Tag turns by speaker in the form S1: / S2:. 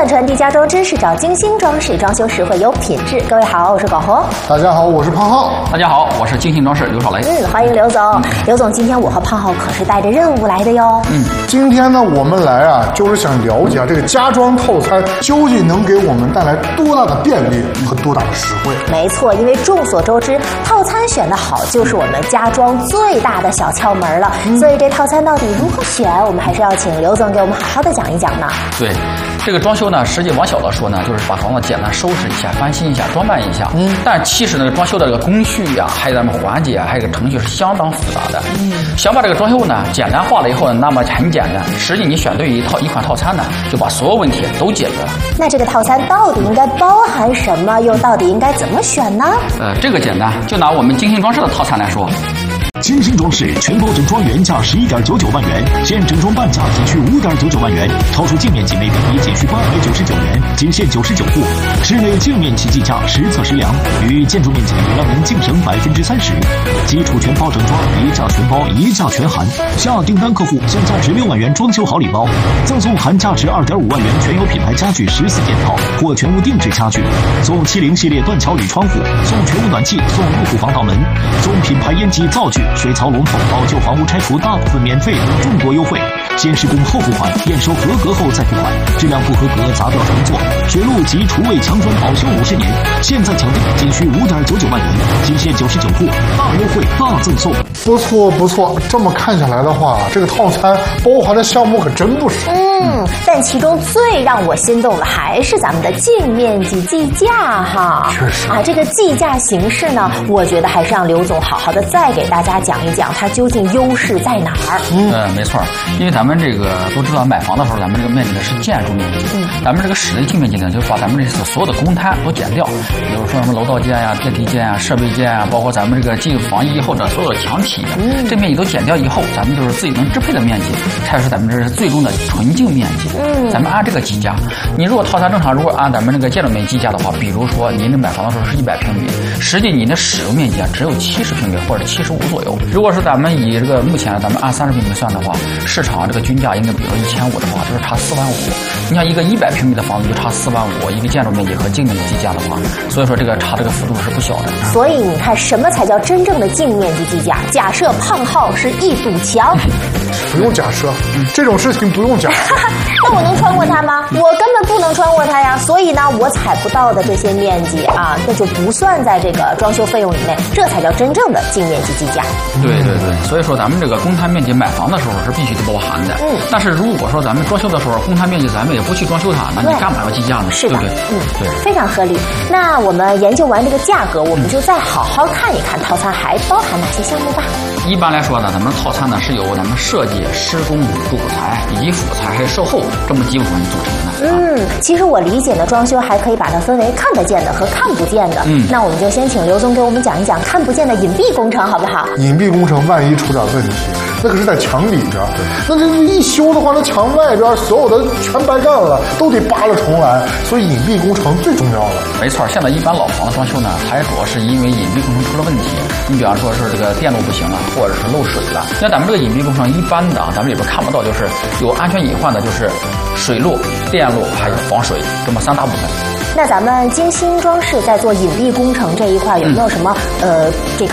S1: 段传递家装知识，找精心装饰，装修实惠有品质。各位好，我是广红。
S2: 大家好，我是胖浩。
S3: 大家好，我是精心装饰刘少雷。
S1: 欢迎刘总。刘总，今天我和胖浩可是带着任务来的哟。
S2: 今天呢，我们来啊，就是想了解这个家装套餐究竟能给我们带来多大的便利和多大的实惠。
S1: 没错，因为众所周知，套餐选得好就是我们家装最大的小窍门了。所以这套餐到底如何选，我们还是要请刘总给我们好好的讲一讲呢。
S3: 对，这个装修呢，实际往小了说呢，就是把房子简单收拾一下、翻新一下、装扮一下。但其实那个装修的这个工序呀，还有咱们环节啊，还有个程序是相当复杂的。想把这个装修呢简单化了以后呢，那么很简单。实际你选对一款套餐呢，就把所有问题都解决了。
S1: 那这个套餐到底应该包含什么？又到底应该怎么选呢？
S3: 这个简单，就拿我们精心装饰的套餐来说。
S4: 精心装饰全包整装原价11.99万元，现整装半价仅需5.99万元，超出净面积每平米仅需899元，仅限99户。室内净面积计价实测实量，与建筑面积让您净省30%。基础全包整装，一价全包，一价全含。下订单客户送价值6万元装修好礼包，赠送含价值2.5万元全有品牌家具14件套或全屋定制家具，送70系列断桥铝窗户，送全屋暖气，送入户防盗门，送品牌烟机灶具。水槽龙头，老旧房屋拆除大部分免费，众多优惠。先施工后付款，验收合格后再付款，质量不合格砸掉重做。水路及厨卫墙砖保修50年，现在抢订仅需5.99万元，仅限99户，大优惠大赠送。
S2: 不错不错，这么看下来的话，这个套餐包含的项目可真不少。
S1: 但其中最让我心动的还是咱们的净面积计价哈。
S2: 确实
S1: 这个计价形式呢，我觉得还是让刘总好好的再给大家讲一讲，它究竟优势在哪儿。
S3: 没错，因为咱们这个都知道，买房的时候咱们这个面积呢是建筑面积，咱们这个室内净面积呢，就是把咱们这所有的公摊都减掉，比如说什么楼道间呀、电梯间呀、设备间呀，包括咱们这个进防疫或者所有的墙体，这面积都减掉以后，咱们就是自己能支配的面积，才是咱们这是最终的纯净面积。咱们按这个计价，你如果套餐正常，如果按咱们这个建筑面积计价的话，比如说您这买房的时候是100平米，实际你的使用面积只有70平米或者75左右。如果是咱们以这个目前咱们按30平米算的话，市场这个均价应该比如说1500的话，就是差4万5。你像一个100平米的房子就差4万5，一个建筑面积和净面积计价的话，所以说这个差这个幅度是不小的。
S1: 所以你看，什么才叫真正的净面积计价？假设胖浩是一堵墙，
S2: 不用假设，这种事情不用假设。
S1: 那我能穿过它吗？我根本不能穿过它呀。所以呢，我踩不到的这些面积啊，那就不算在这个装修费用里面，这才叫真正的净面积计价。
S3: 对，所以说咱们这个公摊面积买房的时候是必须得包含的。但是如果说咱们装修的时候，公摊面积咱们也不去装修它，那你干嘛要计价呢？
S1: 是的，
S3: 对不对？对，
S1: 非常合理。那我们研究完这个价格，我们就再好好看一看套餐还包含哪些项目吧。
S3: 一般来说呢，咱们套餐呢是由咱们设计、施工、主材以及辅材还有售后这么几部分组成的。
S1: 其实我理解的装修还可以把它分为看得见的和看不见的。那我们就先请刘总给我们讲一讲看不见的隐蔽工程，好不好？
S2: 隐蔽工程万一出点问题，那可是在墙里边，那这一修的话，那墙外边所有的全白干了，都得扒了重来。所以隐蔽工程最重要了。
S3: 没错，现在一般老房子装修呢，它也主要是因为隐蔽工程出了问题。你比方说是这个电路不行了，或者是漏水了。那咱们这个隐蔽工程一般的咱们里边看不到，就是有安全隐患的，就是水路、电路还有防水这么3大部分。
S1: 那咱们精心装饰在做隐蔽工程这一块有没有什么这个